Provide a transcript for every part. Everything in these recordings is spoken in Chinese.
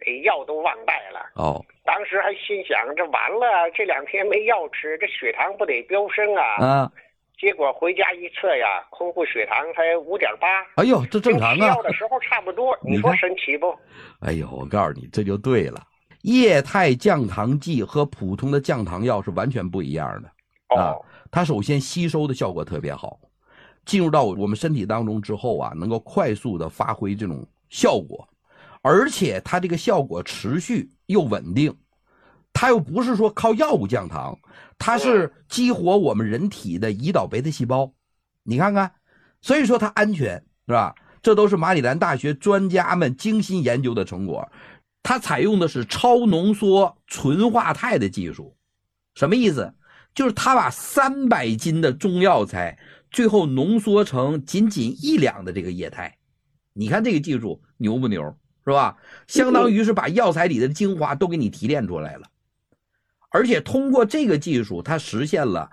药都忘带了。 哦， 当时还心想，这完了，这2天没药吃，这血糖不得飙升啊！ 啊， 结果回家一测呀，空腹血糖才5.8。 哎呦，这正常啊。 吃药的时候差不多，你说神奇不？ 哎呦，我告诉你，这就对了。液态降糖剂和普通的降糖药是完全不一样的啊。它首先吸收的效果特别好，进入到我们身体当中之后啊，能够快速的发挥这种效果，而且它这个效果持续又稳定。它又不是说靠药物降糖，它是激活我们人体的胰岛贝塔细胞。你看看，所以说它安全，是吧？这都是马里兰大学专家们精心研究的成果。它采用的是超浓缩纯化态的技术。什么意思？就是它把300斤的中药材最后浓缩成仅1两的这个液态。你看这个技术牛不牛，是吧？相当于是把药材里的精华都给你提炼出来了。而且通过这个技术，它实现了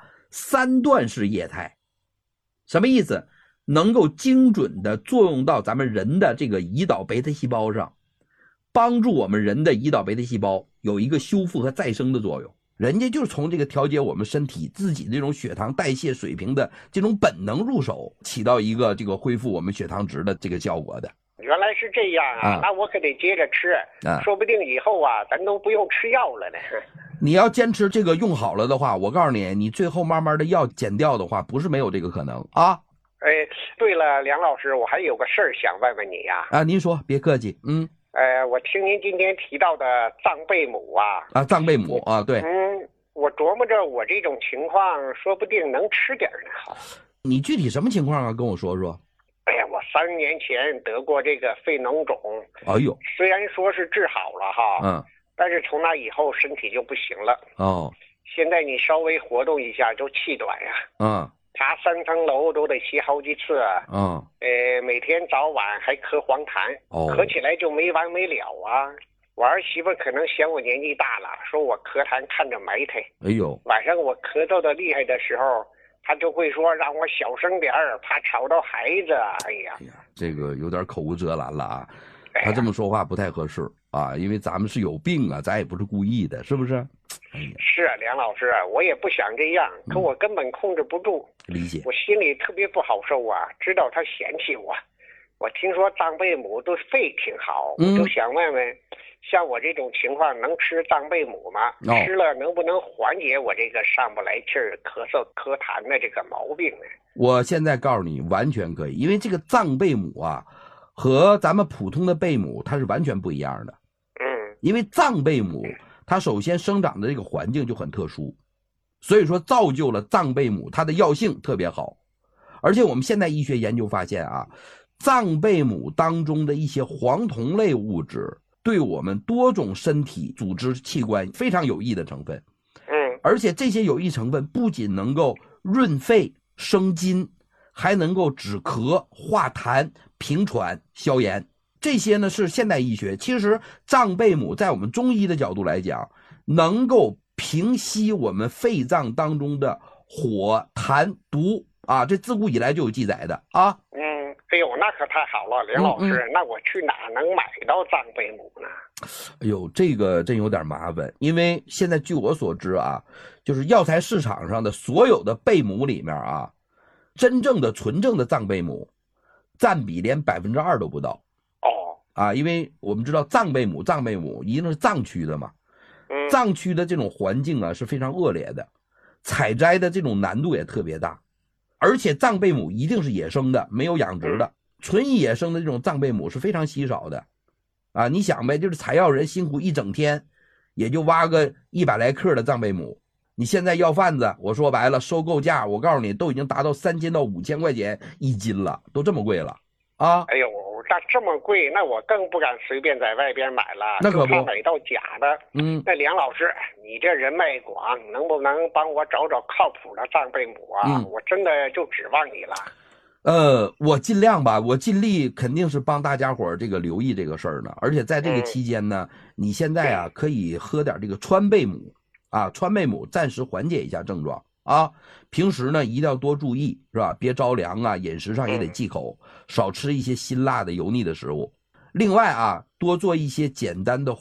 3段式液态。什么意思？能够精准的作用到咱们人的这个胰岛贝塔细胞上，帮助我们人的胰岛贝塔细胞有一个修复和再生的作用。人家就是从这个调节我们身体自己这种血糖代谢水平的这种本能入手，起到一个这个恢复我们血糖值的这个效果的。 原来是这样啊，那我可得接着吃，说不定以后啊，咱都不用吃药了呢。 你要坚持这个用好了的话，我告诉你，你最后慢慢的药减掉的话，不是没有这个可能啊。 哎，对了，梁老师，我还有个事儿想问问你呀。 您说，别客气。 我听您今天提到的藏贝母啊。 藏贝母啊，对。 我琢磨着我这种情况，说不定能吃点呢。好， 你具体什么情况啊？跟我说说。 哎呀，我3年前得过这个肺脓肿。 哎呦， 虽然说是治好了哈，但是从那以后身体就不行了。现在你稍微活动一下就气短呀。爬3层楼都得吸好几次。每天早晚还咳黄痰，咳起来就没完没了啊。我儿媳妇可能嫌我年纪大了，说我咳痰看着埋汰。 哎呦， 晚上我咳嗽的厉害的时候，她就会说让我小声点儿，怕吵到孩子。哎呀， 这个有点口无遮拦了啊。他这么说话不太合适啊，因为咱们是有病啊，咱也不是故意的，是不是？ 是啊，梁老师，我也不想这样，可我根本控制不住。 理解。 我心里特别不好受啊，知道他嫌弃我。我听说藏贝母对肺挺好，我就想问问，像我这种情况能吃藏贝母吗？吃了能不能缓解我这个上不来气儿、咳嗽、咳痰的这个毛病呢？ 我现在告诉你，完全可以，因为这个藏贝母啊，和咱们普通的贝母它是完全不一样的。因为藏贝母它首先生长的这个环境就很特殊，所以说造就了藏贝母它的药性特别好。而且我们现代医学研究发现啊，藏贝母当中的一些黄酮类物质对我们多种身体组织器官非常有益的成分。而且这些有益成分不仅能够润肺生津，还能够止咳化痰平喘消炎。这些呢是现代医学，其实藏贝母在我们中医的角度来讲，能够平息我们肺脏当中的火痰毒啊，这自古以来就有记载的啊。 哎呦，那可太好了，梁老师，那我去哪能买到藏贝母呢？ 哎呦，这个真有点麻烦，因为现在据我所知啊，就是药材市场上的所有的贝母里面啊，真正的纯正的藏贝母占比连2%都不到。因为我们知道藏贝母一定是藏区的嘛，藏区的这种环境啊是非常恶劣的，采摘的这种难度也特别大，而且藏贝母一定是野生的，没有养殖的，纯野生的这种藏贝母是非常稀少的。你想呗，就是采药人辛苦一整天，也就挖个100来克的藏贝母，你现在药贩子，我说白了，收购价我告诉你都已经达到3000到5000块钱1斤了，都这么贵了啊！ 哎呦，那这么贵，那我更不敢随便在外边买了， 那可不， 就怕买到假的。那梁老师，你这人脉广，能不能帮我找找靠谱的藏贝母啊？我真的就指望你了。 我尽量吧，我尽力肯定是帮大家伙这个留意这个事儿呢。而且在这个期间呢，你现在啊可以喝点这个川贝母啊，川贝母暂时缓解一下症状啊。平时呢一定要多注意，是吧？别着凉啊，饮食上也得忌口，少吃一些辛辣的油腻的食物。另外啊，多做一些简单的